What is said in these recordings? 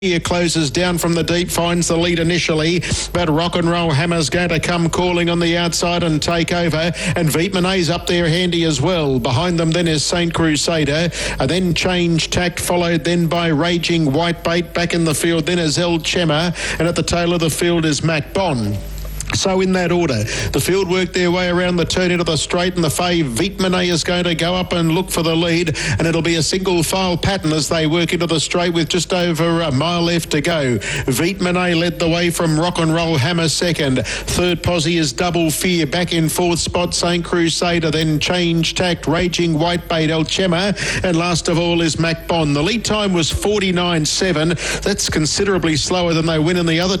Here closes down from the deep, finds the lead initially, but Rock and Roll Hammer's going to come calling on the outside and take over, and Vietmanese up there handy as well. Behind them then is Saint Crusader, and then Change Tact, followed then by Raging Whitebait. Back in the field then is El Chema, and at the tail of the field is Mac Bon. So in that order, the field worked their way around the turn into the straight, and the fave Vietmanese is going to go up and look for the lead, and it'll be a single file pattern as they work into the straight with just over a mile left to go. Vietmanese led the way from Rock and Roll Hammer second. Third posse is Double Fear. Back in fourth spot, Saint Crusader, then Change Tact, Raging Whitebait, El Chema, and last of all is Mac Bon. The lead time was 49.7. That's considerably slower than they win in the other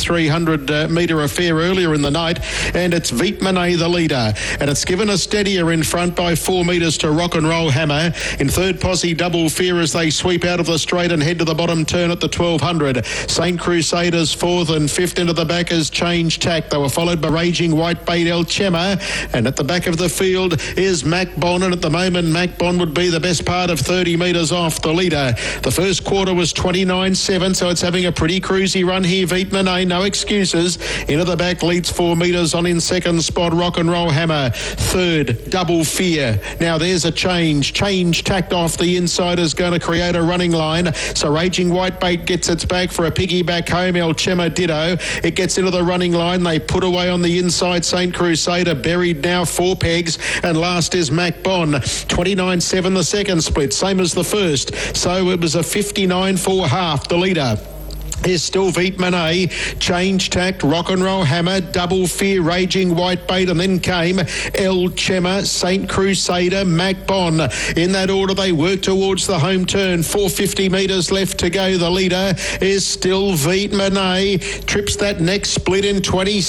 2,300 metre affair earlier in the night, and it's Vietmanese the leader, and it's given a steadier in front by 4 metres to Rock and Roll Hammer. In third posse, Double Fear as they sweep out of the straight and head to the bottom turn at the 1200. Saint Crusaders fourth, and fifth into the back is Change Tact. They were followed by Raging Whitebait, El Chema, and at the back of the field is Mac Bon, and at the moment Mac Bon would be the best part of 30 metres off the leader. The first quarter was 29.7, so it's having a pretty cruisy run here. Vietmanese, no excuses. Into the back leads 4 metres on in second spot, Rock and Roll Hammer. Third, Double Fear. Now there's a Change Tact off the inside is going to create a running line. So Raging Whitebait gets its back for a piggyback home. El Chema ditto. It gets into the running line. They put away on the inside. Saint Crusader buried now 4 pegs. And last is Mac Bon. 29.7 the second split. Same as the first. So it was a 59.4 half. The leader is still Vietmanese, Change Tact, Rock and Roll Hammer, Double Fear, Raging Whitebait, and then came El Chema, Saint Crusader, Mac Bon. In that order, they work towards the home turn. 450 metres left to go. The leader is still Vietmanese. Trips that next split in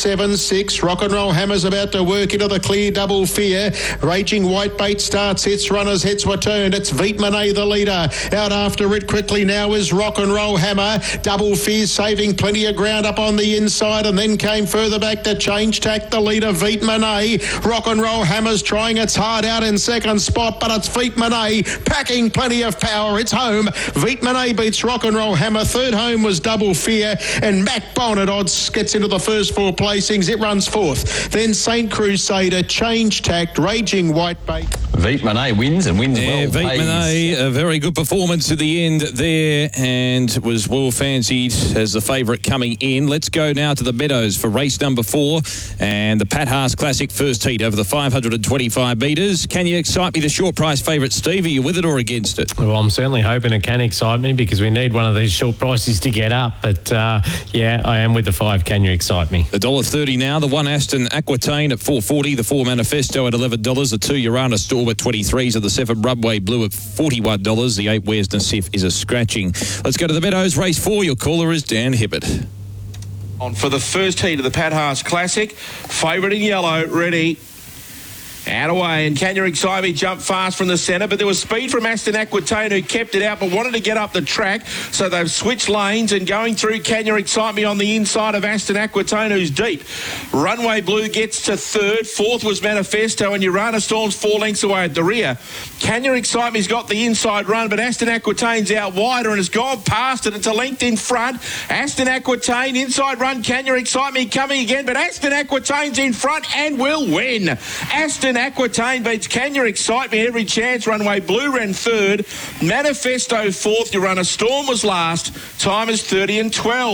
27.6. Rock and Roll Hammer's about to work into the clear. Double Fear. Raging Whitebait starts its runners. Heads were turned. It's Vietmanese the leader. Out after it quickly now is Rock and Roll Hammer. Double Fear saving plenty of ground up on the inside, and then came further back to Change Tact, the leader, Vietmanese. Rock and Roll Hammer's trying its hard out in second spot, but it's Vietmanese packing plenty of power. It's home. Vietmanese beats Rock and Roll Hammer. Third home was Double Fear, and Mac Bon at odds gets into the first 4 placings. It runs fourth. Then Saint Crusader, Change Tact, Raging Whitebait. Vietmanese wins and wins well. Vietmanese, a very good performance at the end there, and was well fancied as the favourite coming in. Let's go now to the Meadows for race number 4 and the Pat Haas Classic first heat over the 525 metres. Can you excite me, the short price favourite, Steve? Are you with it or against it? Well, I'm certainly hoping it can excite me because we need one of these short prices to get up. But, yeah, I am with the 5. Can you excite me? $1.30 now. The 1 Aston Aquitaine at $4.40. The 4 Manifesto at $11. The 2 Urana Storm at $23s. And the 7 Runway Blue at $41. The 8 Where's Nassif is a scratching. Let's go to the Meadows. Race 4. Your caller is Dan Hibbert. On for the first heat of the Pat Haas Classic. Favourite in yellow, ready. Out away, and Can You Excite Me jumped fast from the centre, but there was speed from Aston Aquitaine, who kept it out but wanted to get up the track, so they've switched lanes and going through Can You Excite Me on the inside of Aston Aquitaine, who's deep. Runway Blue gets to third. Fourth was Manifesto, and Urana Storm's 4 lengths away at the rear. Can You Excite Me's got the inside run, but Aston Aquitaine's out wider and has gone past it. It's a length in front. Aston Aquitaine, inside run, Can You Excite Me coming again, but Aston Aquitaine's in front and will win. Aston Aquitaine beats Can You Excite Me every chance. Runway Blue ran third. Manifesto fourth. Urana Storm was last. Time is 30 and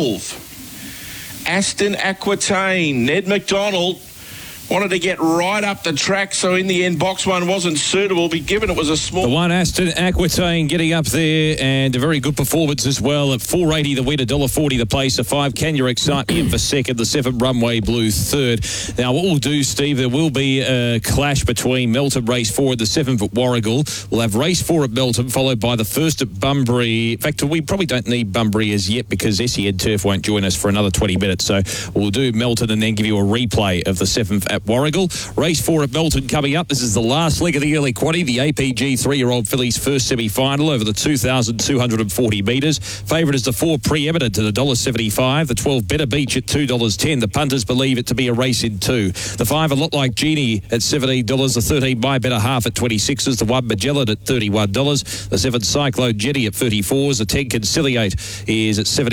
12. Aston Aquitaine. Ned McDonald wanted to get right up the track, so in the end, box 1 wasn't suitable, but given it was a small... The 1 Aston Aquitaine getting up there, and a very good performance as well. At $4.80 the win, $1.40 the place. The 5 Can You Excite Me in for second. The 7 Runway Blue third. Now, what we'll do, Steve, there will be a clash between Melton race 4 and the 7 at Warragul. We'll have race 4 at Melton, followed by the 1st at Bunbury. In fact, we probably don't need Bunbury as yet because SEN Turf won't join us for another 20 minutes. So we'll do Melton and then give you a replay of the 7th at Warragul. Race 4 at Melton coming up. This is the last leg of the early quaddie, the APG 3-year-old fillies first semi-final over the 2,240 metres. Favourite is the 4 Preeminent at $1.75. The 12 Better Beach at $2.10. The punters believe it to be a race in 2. The 5 A Lot Like Genie at $17. The 13 My Better Half at $26. The 1 Magellan at $31. The 7 Cyclone Jenny at $34. The 10 Conciliate is at $70.